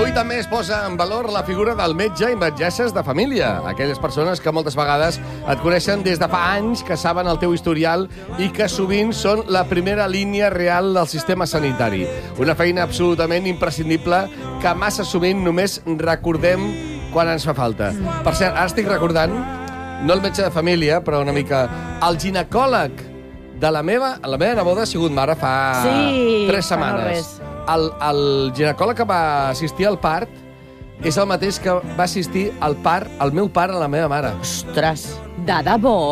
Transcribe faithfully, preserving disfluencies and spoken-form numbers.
Avui també es posa en valor la figura del metge i metgesses de família. Aquelles persones que moltes vegades et coneixen des de fa anys, que saben el teu historial i que sovint són la primera línia real del sistema sanitari. Una feina absolutament imprescindible que massa sovint només recordem quan ens fa falta. Per cert, ara estic recordant, no el metge de família, però una mica el ginecòleg de la meva... La meva neboda ha sigut mare fa sí, tres setmanes. No el, el ginecòleg que va assistir al part és el mateix que va assistir al part, el meu pare a la meva mare. Ostres, de debò?